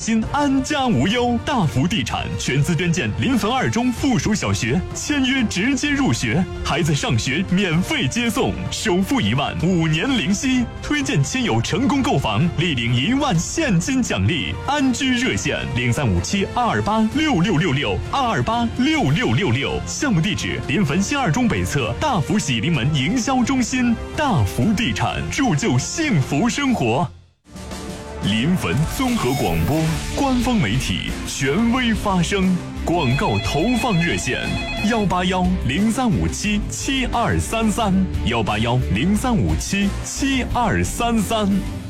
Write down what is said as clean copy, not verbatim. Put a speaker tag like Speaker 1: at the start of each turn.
Speaker 1: 心，安家无忧。大福地产全资捐建临汾2中附属小学，签约直接入学，孩子上学免费接送，首付1万，5年零息。推荐亲友成功购房，立领1万现金奖励。安居热线0357-228-6666，228-6666。项目地址：临汾新2中北侧大福喜临门营销中心。大福地产，铸就幸福生活。临汾综合广播官方媒体，权威发声。广告投放热线：181-0357-7233，181-0357-7233。